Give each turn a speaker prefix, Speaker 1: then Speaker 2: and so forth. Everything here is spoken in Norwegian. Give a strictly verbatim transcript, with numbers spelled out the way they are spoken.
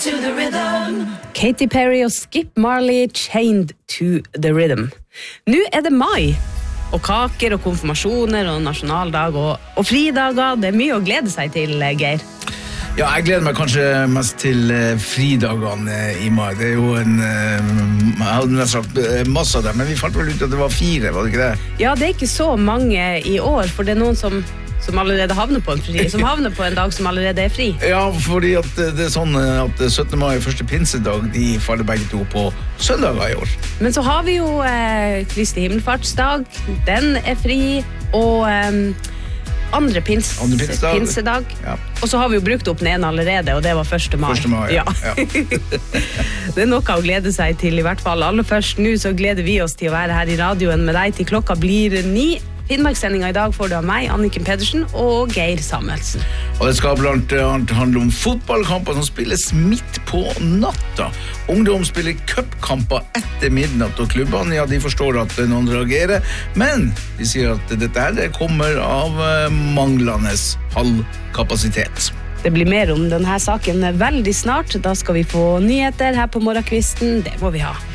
Speaker 1: To the rhythm.
Speaker 2: Katy Perry og Skip Marley, Chained to the Rhythm. Nå er det mai, og kaker og konfirmasjoner og nasjonaldag og, og fridager. Det er mye å glede seg til, Geir.
Speaker 3: Ja, jeg gleder meg kanskje mest til uh, fridagene i mai. Det er jo en, uh, jeg hadde nesten sagt uh, masse av dem, men vi fant vel ut at det var fire, var det ikke det?
Speaker 2: Ja, det er ikke så mange i år, for det er noen som, som allerede havner på en fri, som havner på en dag som allerede er fri.
Speaker 3: Ja, fordi at det er sånn at syttende mai, første pinsedag, de faller begge to på søndager i år.
Speaker 2: Men så har vi jo eh, Kristi himmelfartsdag, den er fri, og... Eh, Andre, pins,
Speaker 3: Andre pinsedag.
Speaker 2: pinsedag.
Speaker 3: Ja.
Speaker 2: Og så har vi jo brukt opp den ene allerede, og det var første mai.
Speaker 3: Første mai, ja.
Speaker 2: ja.
Speaker 3: ja.
Speaker 2: Det er noe å glede seg til, i hvert fall. Aller først nå så gleder vi oss til å være her i radioen med deg til klokka blir ni. Finnmarkssendinga i dag får du av meg, Anniken Pedersen, og Geir Samuelsen.
Speaker 3: Og det skal blant annet handle om fotballkamper som spilles midt på natta. Ungdom spiller cupkamper etter midnatt, og klubbene, ja, de forstår at noen reagerer, men de sier at dette her det kommer av manglende halvkapasitet.
Speaker 2: Det blir mer om denne saken veldig snart. Da skal vi få nyheter her på morgenkvisten. Det må vi ha.